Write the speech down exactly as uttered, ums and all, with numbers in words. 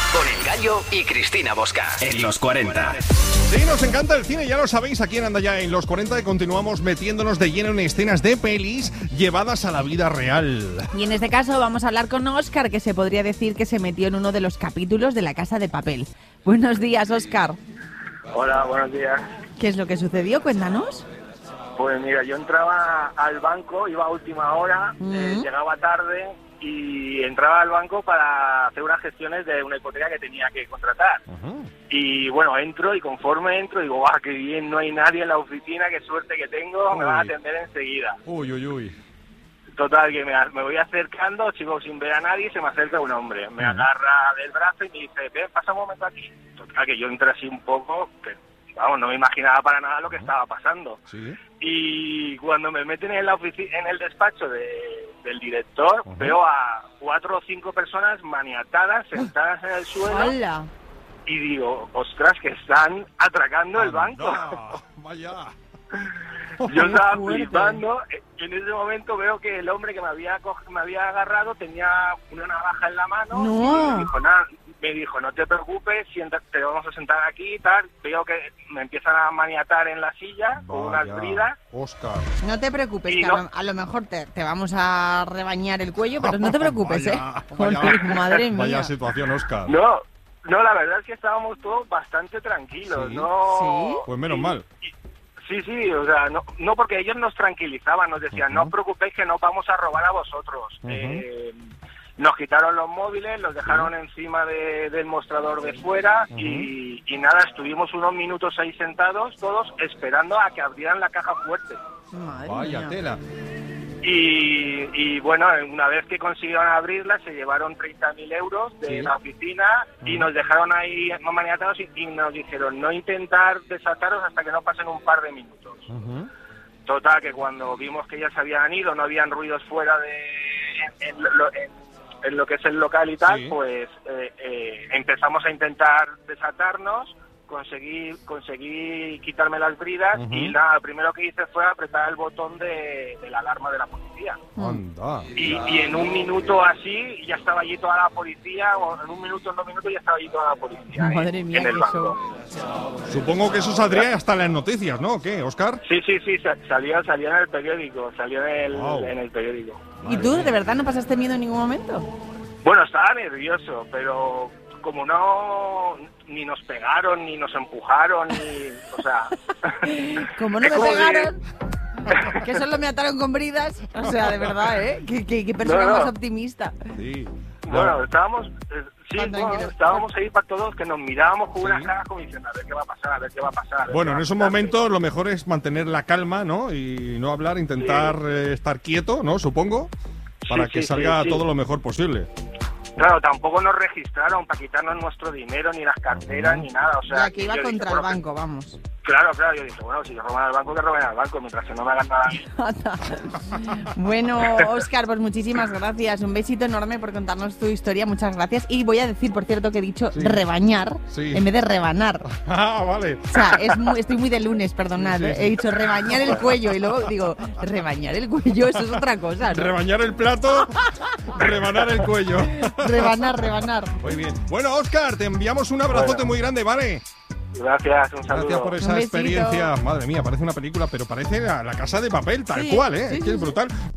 Con El Gallo y Cristina Bosca. En Los cuarenta. Sí, nos encanta el cine, ya lo sabéis, aquí en Anda Ya en Los cuarenta, y continuamos metiéndonos de lleno en escenas de pelis llevadas a la vida real. Y en este caso vamos a hablar con Óscar, que se podría decir que se metió en uno de los capítulos de La Casa de Papel. Buenos días, Óscar. Hola, buenos días. ¿Qué es lo que sucedió? Cuéntanos. Pues mira, yo entraba al banco, iba a última hora, Mm. eh, llegaba tarde y entraba al banco para hacer unas gestiones de una hipoteca que tenía que contratar. Ajá. Y bueno, entro y conforme entro digo, ¡guau, qué bien! No hay nadie en la oficina, qué suerte que tengo, me van a Uy. atender enseguida. Uy, uy, uy. Total, que me, me voy acercando, sigo sin ver a nadie y se me acerca un hombre. Me Ujú. agarra del brazo y me dice, ven, pasa un momento aquí. Total, que yo entré así un poco, que vamos, no me imaginaba para nada lo que estaba pasando. Sí. Y cuando me meten en la ofici- en el despacho de, del director, Ujú. veo a cuatro o cinco personas maniatadas, sentadas en el suelo, Hola. y digo, ostras, que están atracando el banco. Anda, vaya. Yo estaba Qué fuerte. flipando, y en ese momento veo que el hombre que me había co- me había agarrado tenía una navaja en la mano. No. Y me dijo, nada, me dijo, no te preocupes, siéntate, te vamos a sentar aquí y tal. Veo que me empiezan a maniatar en la silla con unas Vaya. bridas. Óscar. No te preocupes, Y que no- a, lo, a lo mejor te, te vamos a rebañar el cuello, pero no te preocupes, Vaya, ¿eh? vaya. Joder, madre mía. Vaya situación, Óscar. No, no, la verdad es que estábamos todos bastante tranquilos. ¿Sí? No. ¿Sí? Pues menos y- mal. y- Sí, sí, o sea, no, no porque ellos nos tranquilizaban, nos decían, Ujú. no os preocupéis que no vamos a robar a vosotros. Ujú. Eh, nos quitaron los móviles, los dejaron encima de- del mostrador de fuera Ujú. y, y nada, estuvimos unos minutos ahí sentados todos esperando a que abrieran la caja fuerte. Madre Vaya mía. tela. Y, y bueno, una vez que consiguieron abrirla, se llevaron treinta mil euros de Sí. la oficina y Ujú. nos dejaron ahí maniatados y, y nos dijeron no intentar desataros hasta que no pasen un par de minutos. Ujú. Total, que cuando vimos que ya se habían ido, no habían ruidos fuera de en, en lo, en- en lo que es el local y tal, Sí. pues eh, eh, empezamos a intentar desatarnos, conseguí conseguí quitarme las bridas Ujú. y nada, lo primero que hice fue apretar el botón de, de la alarma de la policía. Anda. Y, y en un minuto así ya estaba allí toda la policía, o en un minuto, en dos minutos ya estaba allí toda la policía en- Madre mía, en el qué banco. Supongo que eso saldría hasta en las noticias, ¿no? ¿Qué, Óscar? Sí, sí, sí, sa- salió, salió en el periódico, salió en el, Wow. en el periódico. ¿Y tú, de verdad, no pasaste miedo en ningún momento? Bueno, estaba nervioso, pero como no, ni nos pegaron, ni nos empujaron, ni, o sea... Como no es me como si- pegaron, que solo me ataron con bridas. O sea, de verdad, ¿eh? Qué, qué- qué persona No, no. más optimista. Sí. Bueno, estábamos, eh, sí, Tan bueno, tranquilo. estábamos ahí para todos, que nos mirábamos con Sí. unas caras como diciendo, a ver qué va a pasar, a ver qué va a pasar. a ver Bueno, qué en va a esos pasar. momentos lo mejor es mantener la calma, ¿no? Y no hablar, intentar eh, estar quieto, ¿no? Supongo, para Sí, que sí, salga sí, sí. todo lo mejor posible. Claro, tampoco nos registraron para quitarnos nuestro dinero, ni las carteras, Ujú. ni nada. O sea, Ya que iba yo dije, contra el bueno, banco, vamos. Claro, claro, yo dije, bueno, si roban al banco, que roben al banco, mientras que no me hagan nada a mí. Bueno, Óscar, pues muchísimas gracias. Un besito enorme por contarnos tu historia. Muchas gracias. Y voy a decir, por cierto, que he dicho Sí. rebañar Sí. en vez de rebanar. Ah, vale. O sea, es muy- estoy muy de lunes, perdonad. Sí, sí. He dicho rebañar el cuello y luego digo, rebañar el cuello, eso es otra cosa, ¿no? Rebañar el plato, rebanar el cuello. Rebanar, rebanar. Muy bien. Bueno, Óscar, te enviamos un abrazote Bueno. muy grande, ¿vale? Gracias, un saludo. Gracias por esa Un besito. experiencia. Madre mía, parece una película, pero parece la, la Casa de Papel, tal Sí, cual, ¿eh? sí, Es que sí, es sí. brutal.